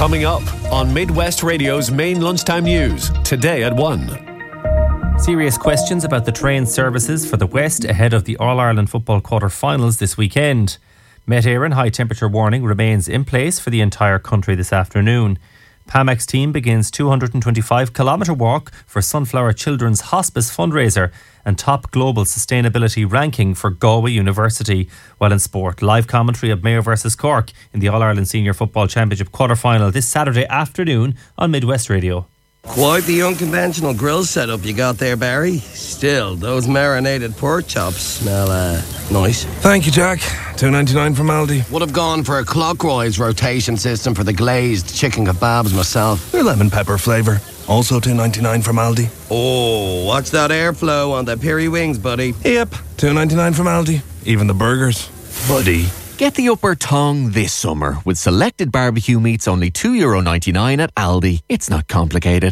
Coming up on Midwest Radio's main lunchtime news, today at 1. Serious questions about the train services for the West ahead of the All-Ireland football quarter-finals this weekend. Met Éireann high temperature warning remains in place for the entire country this afternoon. PAMEX team begins 225-kilometre walk for Sunflower Children's Hospice fundraiser and top global sustainability ranking for Galway University. While in sport, live commentary of Mayo versus Cork in the All-Ireland Senior Football Championship quarter-final this Saturday afternoon on Midwest Radio. Quite the unconventional grill setup you got there, Barry. Still, those marinated pork chops smell nice. Thank you, Jack. $2.99 from Aldi. Would have gone for a clockwise rotation system for the glazed chicken kebabs myself. They're lemon pepper flavour. Also $2.99 from Aldi. Oh, watch that airflow on the piri wings, buddy. Yep, $2.99 from Aldi. Even the burgers. Buddy. Get the upper tongue this summer with selected barbecue meats only €2.99 at Aldi. It's not complicated.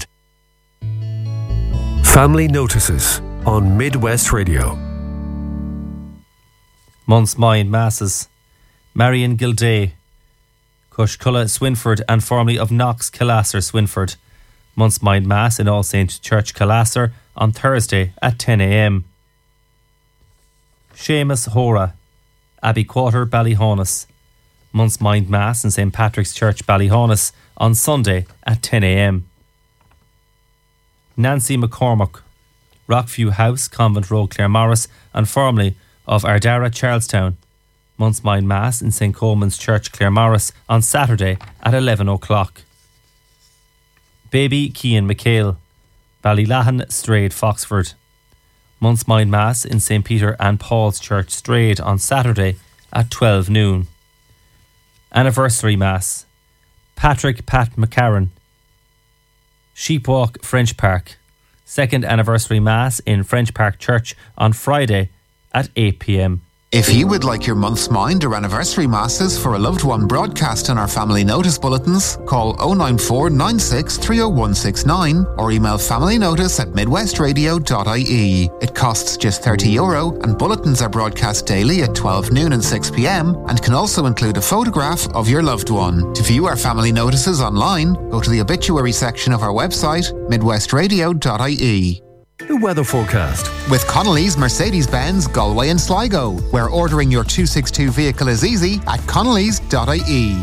Family Notices on Midwest Radio. Month's Mind Masses. Marion Gilday, Cushculla Swinford and formerly of Knox Killasser Swinford. Month's Mind Mass in All Saints Church Killasser on Thursday at 10 a.m. Seamus Hora, Abbey Quarter, Ballyhaunis. Month's Mind Mass in St. Patrick's Church, Ballyhaunis on Sunday at 10 a.m. Nancy McCormack, Rockview House, Convent Road, Claremorris, and formerly of Ardara, Charlestown. Month's Mind Mass in St. Coleman's Church, Claremorris on Saturday at 11 o'clock. Baby Cian McHale, Ballylahan, Strayed, Foxford. Month's Mind Mass in St. Peter and Paul's Church, Strayed on Saturday at 12 noon. Anniversary Mass, Patrick Pat McCarran, Sheepwalk, French Park. Second Anniversary Mass in French Park Church on Friday at 8 p.m. If you would like your month's mind or anniversary masses for a loved one broadcast in our family notice bulletins, call 094 96 30169 or email familynotice@midwestradio.ie. It costs just €30 and bulletins are broadcast daily at 12 noon and 6 p.m. and can also include a photograph of your loved one. To view our family notices online, go to the obituary section of our website, midwestradio.ie. The weather forecast. With Connolly's Mercedes-Benz Galway and Sligo, where ordering your 262 vehicle is easy at connellys.ie.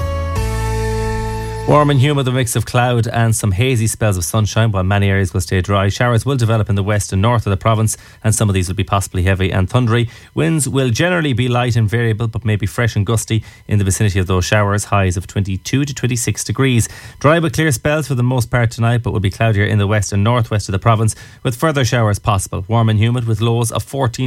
Warm and humid, a mix of cloud and some hazy spells of sunshine, while many areas will stay dry. Showers will develop in the west and north of the province, and some of these will be possibly heavy and thundery. Winds will generally be light and variable, but may be fresh and gusty in the vicinity of those showers. Highs of 22 to 26 degrees. Dry but clear spells for the most part tonight, but will be cloudier in the west and northwest of the province, with further showers possible. Warm and humid with lows of 14